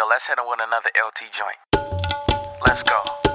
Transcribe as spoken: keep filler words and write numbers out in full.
let's hit him with another L T joint. Let's go.